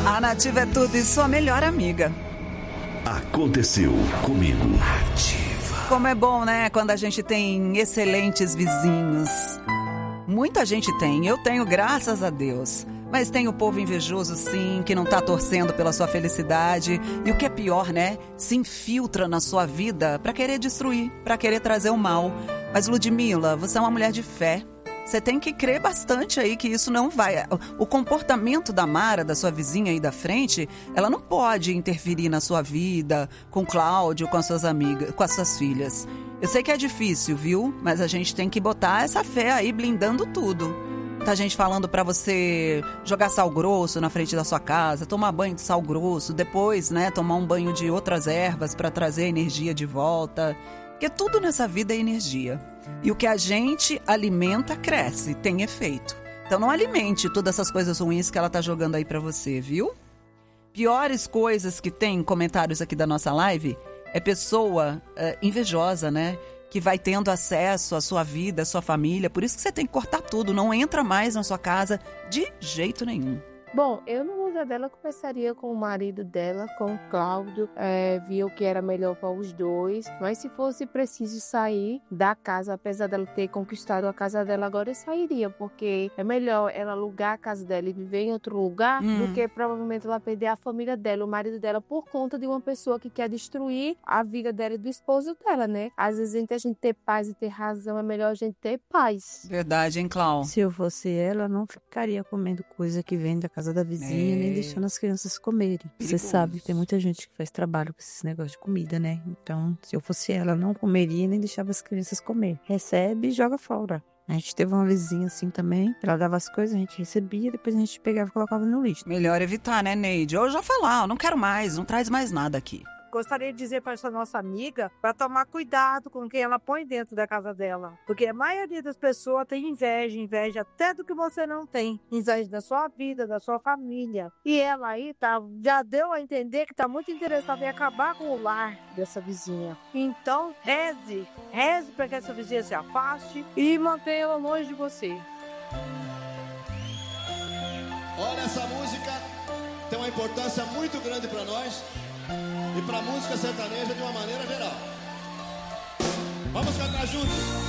A Nativa é tudo e sua melhor amiga. Aconteceu comigo. Como é bom, né? Quando a gente tem excelentes vizinhos. Muita gente tem. Eu tenho, graças a Deus. Mas tem o povo invejoso, sim, que não tá torcendo pela sua felicidade. E o que é pior, né? Se infiltra na sua vida pra querer destruir, pra querer trazer o mal. Mas, Ludmila, você é uma mulher de fé. Você tem que crer bastante aí que isso não vai... O comportamento da Mara, da sua vizinha aí da frente, ela não pode interferir na sua vida, com o Cláudio, com as suas amigas, com as suas filhas. Eu sei que é difícil, viu? Mas a gente tem que botar essa fé aí, blindando tudo. Tá gente falando pra você jogar sal grosso na frente da sua casa, tomar banho de sal grosso, depois, né, tomar um banho de outras ervas pra trazer a energia de volta. Porque tudo nessa vida é energia. E o que a gente alimenta, cresce, tem efeito. Então não alimente todas essas coisas ruins que ela tá jogando aí pra você, viu? Piores coisas que tem, comentários aqui da nossa live, é pessoa invejosa, né? Que vai tendo acesso à sua vida, à sua família. Por isso que você tem que cortar tudo, não entra mais na sua casa de jeito nenhum. Bom, eu no lugar dela começaria com o marido dela, com o Cláudio, via o que era melhor para os dois, mas se fosse preciso sair da casa, apesar dela ter conquistado a casa dela, agora eu sairia, porque é melhor ela alugar a casa dela e viver em outro lugar, do que provavelmente ela perder a família dela, o marido dela, por conta de uma pessoa que quer destruir a vida dela e do esposo dela, né? Às vezes, entre a gente ter paz e ter razão, é melhor a gente ter paz. Verdade, hein, Cláudio? Se eu fosse ela, não ficaria comendo coisa que vem da casa da vizinha, nem deixando as crianças comerem. Você sabe, tem muita gente que faz trabalho com esses negócios de comida, né? Então, se eu fosse ela, não comeria nem deixava as crianças comer. Recebe e joga fora. A gente teve uma vizinha assim também, ela dava as coisas, a gente recebia, depois a gente pegava e colocava no lixo. Melhor evitar, né, Neide? Ou já falar, eu não quero mais, não traz mais nada aqui. Gostaria de dizer para essa nossa amiga para tomar cuidado com quem ela põe dentro da casa dela. Porque a maioria das pessoas tem inveja até do que você não tem. Inveja da sua vida, da sua família. E ela aí já deu a entender que está muito interessada em acabar com o lar dessa vizinha. Então, reze para que essa vizinha se afaste e mantenha-la longe de você. Olha, essa música tem uma importância muito grande para nós. E para a música sertaneja de uma maneira geral. Vamos cantar juntos.